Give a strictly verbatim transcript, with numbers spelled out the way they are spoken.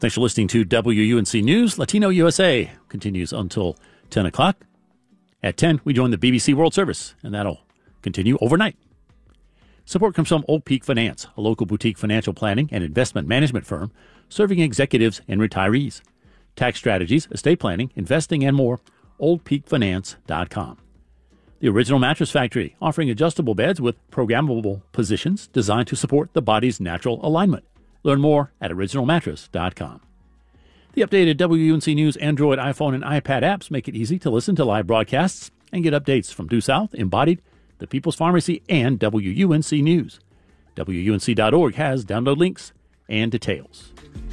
Thanks for listening to W U N C News. Latino U S A continues until ten o'clock. At ten, we join the B B C World Service, and that'll continue overnight. Support comes from Old Peak Finance, a local boutique financial planning and investment management firm serving executives and retirees. Tax strategies, estate planning, investing, and more. old peak finance dot com. The Original Mattress Factory, offering adjustable beds with programmable positions designed to support the body's natural alignment. Learn more at original mattress dot com. The updated W U N C News Android, iPhone, and iPad apps make it easy to listen to live broadcasts and get updates from Due South, Embodied, The People's Pharmacy, and W U N C News. W U N C dot org has download links and details.